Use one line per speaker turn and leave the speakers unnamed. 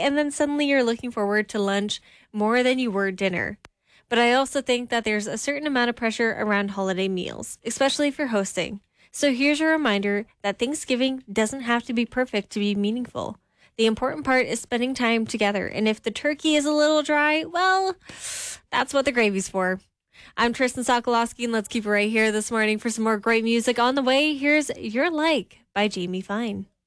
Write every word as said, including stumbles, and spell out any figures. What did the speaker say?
and then suddenly you're looking forward to lunch more than you were dinner. But I also think that there's a certain amount of pressure around holiday meals, especially if you're hosting. So here's a reminder that Thanksgiving doesn't have to be perfect to be meaningful. The important part is spending time together, and if the turkey is a little dry, well, that's what the gravy's for. I'm Tristan Sokolowski, and let's keep it right here this morning for some more great music. On the way, here's You're Like by Jamie Fine.